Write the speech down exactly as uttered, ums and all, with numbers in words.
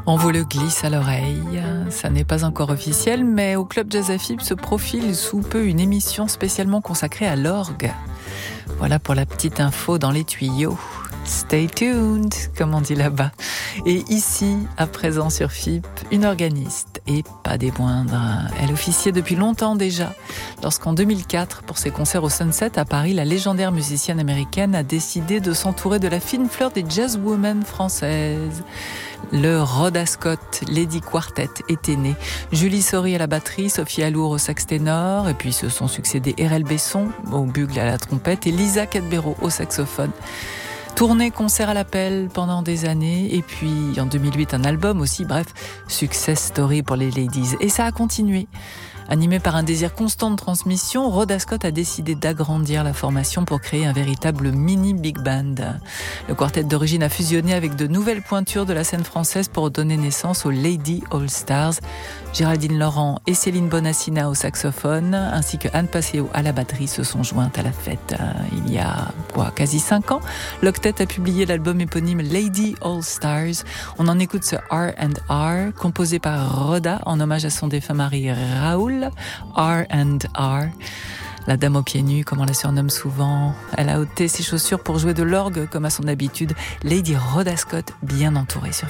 On vous le glisse à l'oreille, ça n'est pas encore officiel, mais au Club Jazz A F I B se profile sous peu une émission spécialement consacrée à l'orgue. Voilà pour la petite info dans les tuyaux. Stay tuned, comme on dit là-bas. Et ici, à présent sur F I P, une organiste, et pas des moindres. Elle officiait depuis longtemps déjà, lorsqu'en deux mille quatre, pour ses concerts au Sunset à Paris, la légendaire musicienne américaine a décidé de s'entourer de la fine fleur des jazzwomen françaises. Le Rhoda Scott Lady Quartet était né. Julie Saury à la batterie, Sophie Alour au sax ténor, et puis se sont succédés R L Besson au bugle et à la trompette et Lisa Cadbero au saxophone. Tournée, concert à l'appel pendant des années, et puis en deux mille huit un album aussi, bref, success story pour les ladies. Et ça a continué. Animé par un désir constant de transmission, Rhoda Scott a décidé d'agrandir la formation pour créer un véritable mini big band. Le quartet d'origine a fusionné avec de nouvelles pointures de la scène française pour donner naissance aux Lady All Stars. Géraldine Laurent et Céline Bonassina au saxophone, ainsi que Anne Passeo à la batterie, se sont jointes à la fête. Il y a quoi, quasi cinq ans, l'octet a publié l'album éponyme Lady All Stars. On en écoute ce R and R, composé par Rhoda en hommage à son défunt mari Raoul. R and R. La dame aux pieds nus, comme on la surnomme souvent. Elle a ôté ses chaussures pour jouer de l'orgue comme à son habitude. Lady Rhoda Scott, bien entourée sur